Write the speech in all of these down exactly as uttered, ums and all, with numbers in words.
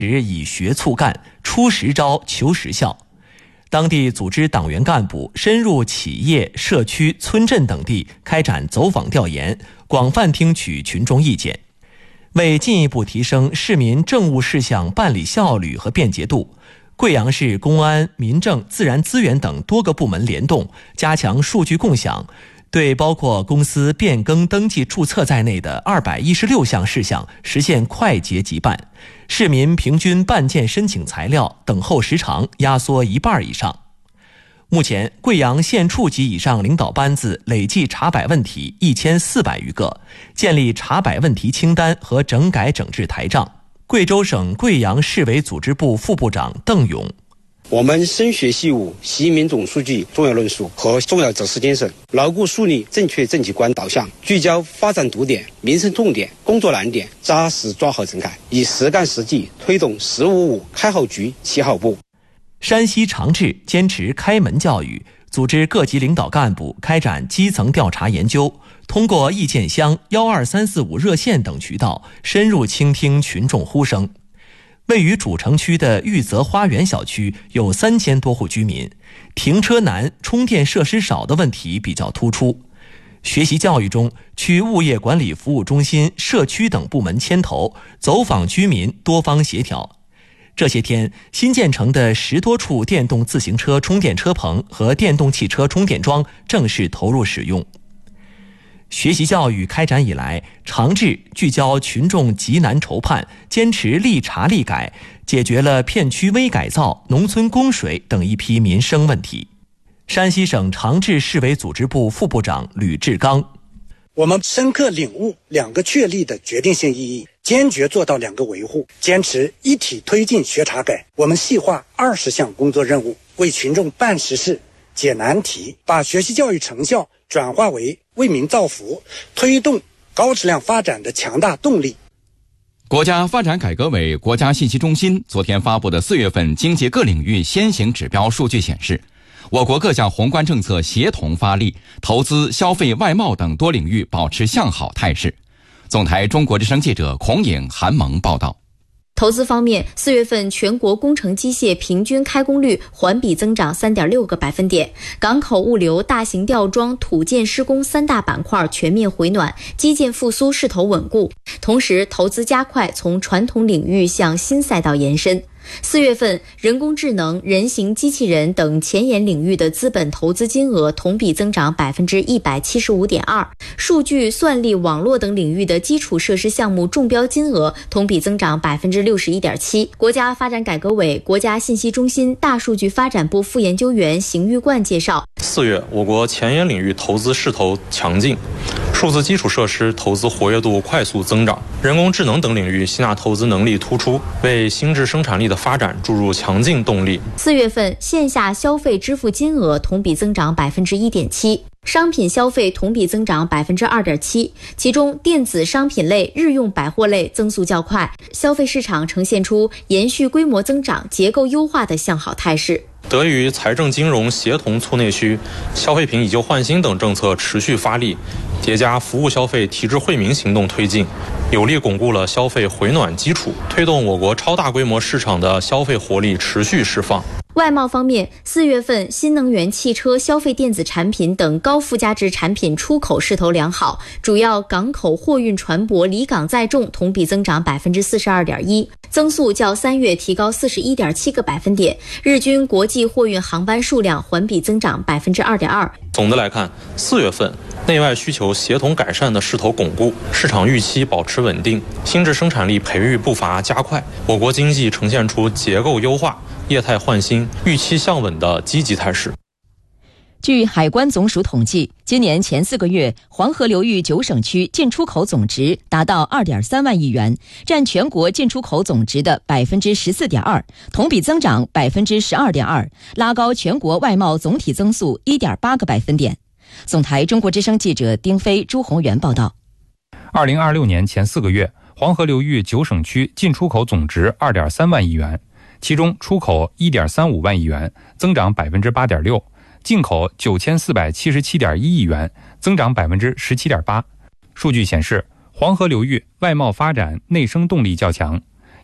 以学促干，出实招求实效。当地组织党员干部深入企业、社区、村镇等地开展走访调研，广泛听取群众意见。为进一步提升市民政务事项办理效率和便捷度，贵阳市公安、民政、自然资源等多个部门联动，加强数据共享，对包括公司变更登记注册在内的二百一十六项事项实现快捷即办，市民平均办件申请材料等候时长压缩一半以上。目前，贵阳县处级以上领导班子累计查摆问题一千四百余个，建立查摆问题清单和整改整治台账。贵州省贵阳市委组织部副部长邓勇： 我们深学习武，习民总书记重要论述和重要指示精神，牢固树立正确政绩观导向，聚焦发展堵点、民生重点、工作难点，扎实抓好整改，以实干实际推动十五五开好局、起好步。 山西长治坚持开门教育，组织各级领导干部开展基层调查研究，通过意见箱、一二三四五热线等渠道深入倾听群众呼声。位于主城区的玉泽花园小区有三千多户居民，停车难、充电设施少的问题比较突出。学习教育中，区物业管理服务中心、社区等部门牵头，走访居民，多方协调。这些天，新建成的十多处电动自行车充电车棚和电动汽车充电桩正式投入使用。学习教育开展以来，长治聚焦群众急难愁盼，坚持立查立改，解决了片区微改造、农村供水等一批民生问题。山西省长治市委组织部副部长吕志刚： 我们深刻领悟两个确立的决定性意义，坚决做到两个维护，坚持一体推进学查改。我们细化二十项工作任务，为群众办实事、解难题，把学习教育成效转化为为民造福、推动高质量发展的强大动力。 国家发展改革委、国家信息中心昨天发布的四月份经济各领域先行指标数据显示，我国各项宏观政策协同发力，投资、消费、外贸等多领域保持向好态势。总台中国之声记者孔颖、韩萌报道。 投资方面，四月份全国工程机械平均开工率环比增长 三点六个百分点，港口物流、大型吊装、土建施工三大板块全面回暖，基建复苏势头稳固。同时，投资加快从传统领域向新赛道延伸。四月份，人工智能、人形机器人等前沿领域的资本投资金额同比增长 百分之一百七十五点二， 数据、算力、网络等领域的基础设施项目中标金额同比增长 百分之六十一点七。 国家发展改革委、国家信息中心大数据发展部副研究员邢玉冠介绍， 四月，我国前沿领域投资势头强劲，数字基础设施投资活跃度快速增长，人工智能等领域吸纳投资能力突出，为新质生产力的发展注入强劲动力。 四月份线下消费支付金额同比增长 百分之一点七， 商品消费同比增长 百分之二点七， 其中电子商品类、日用百货类增速较快，消费市场呈现出延续规模增长、结构优化的向好态势。 得益于财政金融协同促内需、消费品以旧换新等政策持续发力，叠加服务消费提质惠民行动推进，有力巩固了消费回暖基础，推动我国超大规模市场的消费活力持续释放。 外贸方面，四月份新能源汽车、消费电子产品等高附加值产品出口势头良好，主要港口货运船舶离港载重同比增长 百分之四十二点一， 增速较三月提高 四十一点七个百分点，日均国际货运航班数量环比增长 百分之二点二。 总的来看，四月份内外需求协同改善的势头巩固，市场预期保持稳定，新质生产力培育步伐加快，我国经济呈现出结构优化、业态换新、预期向稳的积极态势。 据海关总署统计，今年前四个月，黄河流域九省区进出口总值达到 二点三万亿元，占全国进出口总值的 百分之十四点二， 同比增长 百分之十二点二， 拉高全国外贸总体增速 一点八个百分点。总台中国之声记者丁飞、朱宏元报道。 二零二六年前四个月，黄河流域九省区进出口总值 二点三万亿元，其中出口 一点三五万亿元，增长 百分之八点六， 进口 九千四百七十七点一亿元，增长 百分之十七点八。 数据显示，黄河流域外贸发展内生动力较强。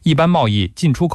一般贸易进出口